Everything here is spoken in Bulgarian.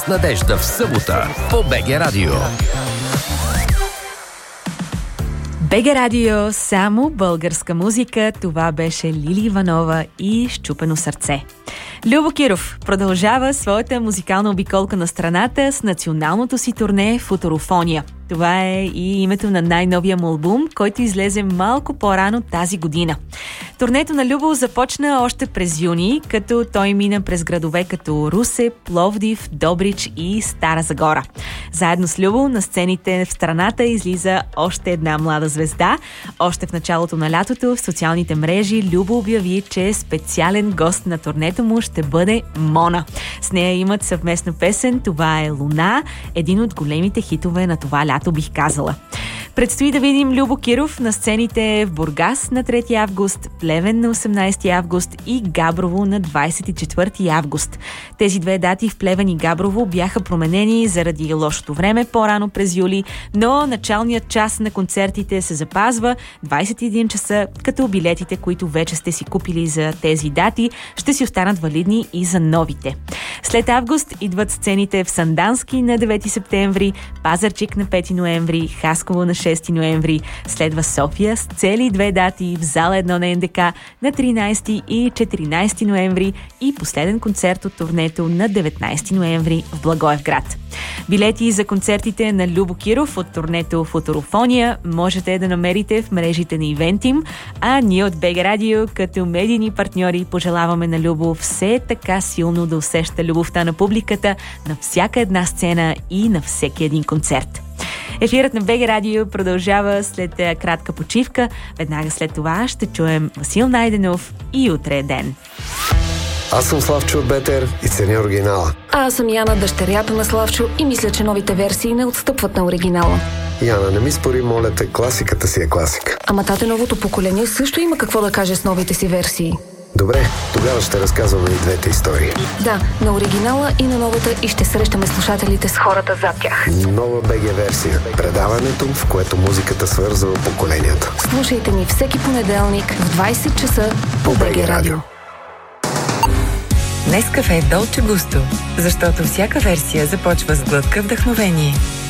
С Надежда в събота по БГ Радио. БГ Радио, само българска музика. Това беше Лили Иванова и Счупено сърце. Любо Киров продължава своята музикална обиколка на страната с националното си турне Футурофония. Това е и името на най-новия му албум, който излезе малко по-рано тази година. Турнето на Любо започна още през юни, като той мина през градове като Русе, Пловдив, Добрич и Стара Загора. Заедно с Любо на сцените в страната излиза още една млада звезда. Още в началото на лятото в социалните мрежи Любо обяви, че специален гост на турнето му ще бъде Мона. С нея имат съвместна песен "Това е Луна", един от големите хитове на това лято, бих казала. Предстои да видим Любо Киров на сцените в Бургас на 3 август, Плевен на 18 август и Габрово на 24 август. Тези две дати в Плевен и Габрово бяха променени заради лошото време по-рано през юли, но началният час на концертите се запазва 21 часа, като билетите, които вече сте си купили за тези дати, ще си останат валидни и за новите. След август идват сцените в Сандански на 9 септември, Пазарчик на 5 ноември, Хасково на 6 ноември, следва София с цели две дати в зала 1 на НДК на 13 и 14 ноември и последен концерт от турнето на 19 ноември в Благоевград. Билети за концертите на Любо Киров от турнето Футурофония можете да намерите в мрежите на Ивентим, а ние от БГ Радио като медийни партньори пожелаваме на Любо все така силно да усеща любовта на публиката на всяка една сцена и на всеки един концерт. Ефирът на БГ Радио продължава след кратка почивка. Веднага след това ще чуем Васил Найденов и "Утре е ден". Аз съм Славчо от Бетер и ценя оригинала. А аз съм Яна, дъщерята на Славчо, и мисля, че новите версии не отстъпват на оригинала. Яна, не ми спори, моля те, класиката си е класика. Ама тате, новото поколение също има какво да каже с новите си версии. Добре, тогава ще разказваме и двете истории. Да, на оригинала и на новата, и ще срещаме слушателите с хората зад тях. Нова БГ версия. Предаването, в което музиката свързва поколенията. Слушайте ни всеки понеделник в 20 часа по БГ Радио. Нескафе Долче Густо, защото всяка версия започва с глътка вдъхновение.